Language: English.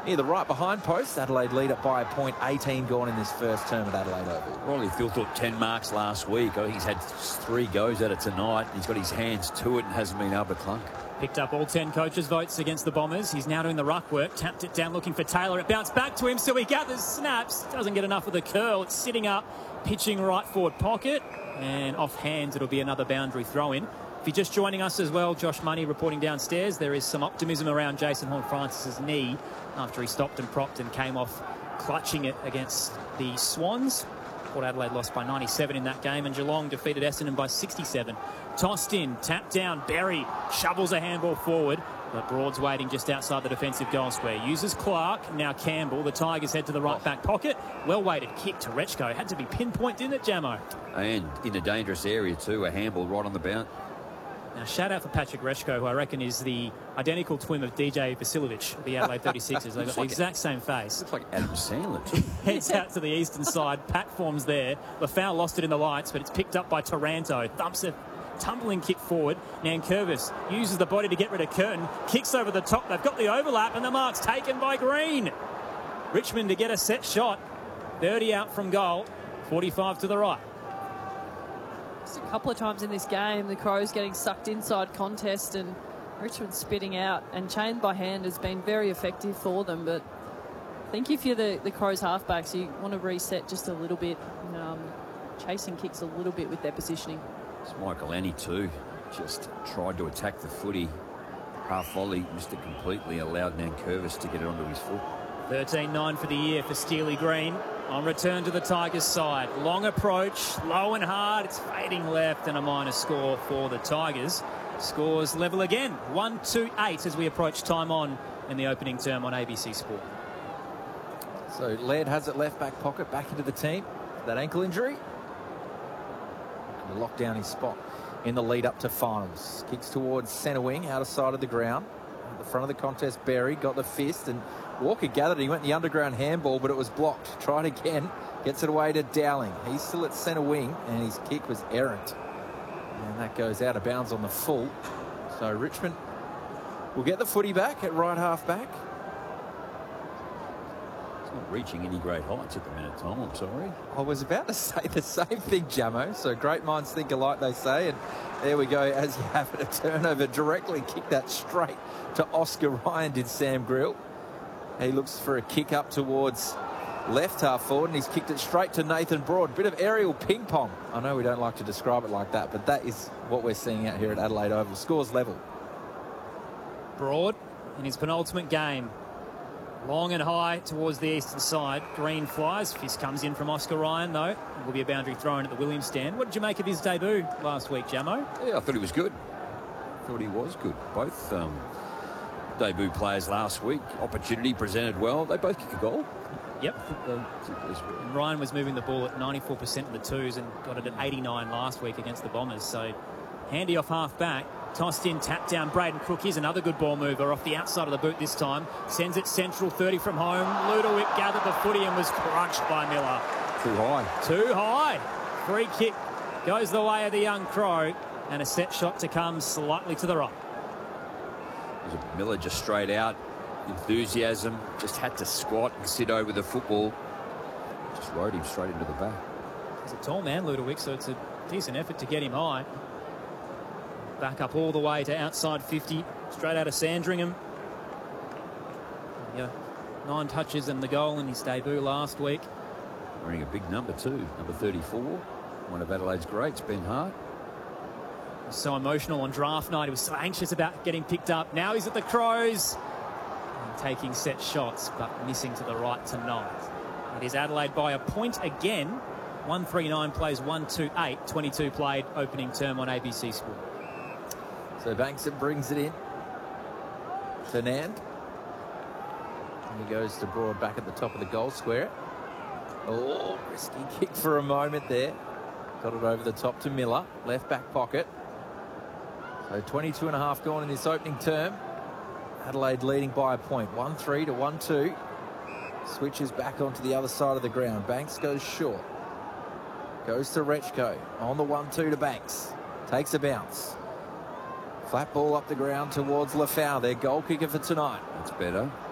near the right behind post. Adelaide lead it by a point. 18 gone in this first term at Adelaide Oval. Riley Thilthorpe 10 marks last week. I think he's had 3 goes at it tonight. He's got his hands to it and hasn't been able to clunk. Picked up all 10 coaches' votes against the Bombers. He's now doing the ruck work. Tapped it down looking for Taylor. It bounced back to him, so he gathers snaps. Doesn't get enough of the curl. It's sitting up, pitching right forward pocket. And off hands, it'll be another boundary throw-in. If you're just joining us as well, Josh Money reporting downstairs. There is some optimism around Jason Horne-Francis's knee after he stopped and propped and came off clutching it against the Swans. Port Adelaide lost by 97 in that game, and Geelong defeated Essendon by 67. Tossed in, tapped down, Berry shovels a handball forward, but Broad's waiting just outside the defensive goal square. Uses Clark, now Campbell. The Tigers head to the right back pocket. Well-weighted kick to Rechko. Had to be pinpoint, didn't it, Jamo? And in a dangerous area too, a handball right on the bounce. Now, shout out for Patrick Rechko, who I reckon is the identical twin of DJ Vasiljevic, the Adelaide 36ers. They've got the exact same face. Looks like Adam Sandler too. Heads out to the eastern side. Pack forms there. Lafau lost it in the lights, but it's picked up by Taranto. Thumps a tumbling kick forward. Nankervis uses the body to get rid of Curtin. Kicks over the top. They've got the overlap, and the mark's taken by Green. Richmond to get a set shot. 30 out from goal. 45 to the right. Just a couple of times in this game, the Crows getting sucked inside contest and Richmond spitting out, and chained by hand has been very effective for them. But I think if you're the Crows halfbacks, you want to reset just a little bit, chasing kicks a little bit with their positioning. It's Michael Annie too. Just tried to attack the footy. Half volley, missed it completely, allowed Nankervis to get it onto his foot. 13-9 for the year for Steely Green. On return to the Tigers' side. Long approach, low and hard. It's fading left, and a minus score for the Tigers. Scores level again. 1-2-8 as we approach time on in the opening term on ABC Sport. So Laird has it left back pocket, back into the team. That ankle injury. Lock down his spot in the lead up to finals. Kicks towards centre wing, out of sight of the ground. At the front of the contest, Berry got the fist, and Walker gathered. He went the underground handball, but it was blocked. Tried again, gets it away to Dowling. He's still at centre wing, and his kick was errant. And that goes out of bounds on the full. So Richmond will get the footy back at right half back. Not reaching any great heights at the minute, Tom. I'm sorry. I was about to say the same thing, Jamo. So great minds think alike, they say. And there we go. As you have it, a turnover directly kicked that straight to Oscar Ryan, did Sam Grill. He looks for a kick up towards left half forward, and he's kicked it straight to Nathan Broad. Bit of aerial ping pong. I know we don't like to describe it like that, but that is what we're seeing out here at Adelaide Oval. Scores level. Broad in his penultimate game. Long and high towards the eastern side. Green flies. Fist comes in from Oscar Ryan, though. It will be a boundary thrown at the Williams stand. What did you make of his debut last week, Jamo? Yeah, I thought he was good. Thought he was good. Both debut players last week. Opportunity presented well. They both kick a goal. Yep. Ryan was moving the ball at 94% of the twos and got it at 89 last week against the Bombers. So handy off half back. Tossed in, tapped down. Braden Crook. Here's another good ball mover off the outside of the boot this time. Sends it central, 30 from home. Ludovic gathered the footy and was crunched by Miller. Too high. Too high. Free kick goes the way of the young Crow, and a set shot to come slightly to the right. Miller just straight out. Enthusiasm. Just had to squat and sit over the football. Just rode him straight into the back. He's a tall man, Ludovic, so it's a decent effort to get him high. Back up all the way to outside 50, straight out of Sandringham. Yeah, 9 touches and the goal in his debut last week. Wearing a big number too, number 34. One of Adelaide's greats, Ben Hart. So emotional on draft night. He was so anxious about getting picked up. Now he's at the Crows. And taking set shots, but missing to the right tonight. It is Adelaide by a point again. 139 plays 128. 22 played opening term on ABC Sport. So Bankson brings it in. Fernand. And he goes to Broad back at the top of the goal square. Oh, risky kick for a moment there. Got it over the top to Miller. Left back pocket. So 22 and a half gone in this opening term. Adelaide leading by a point. 1-3 to 1-2. Switches back onto the other side of the ground. Banks goes short. Goes to Rechko. On the 1-2 to Banks. Takes a bounce. Flat ball up the ground towards Lafau, their goal kicker for tonight. That's better.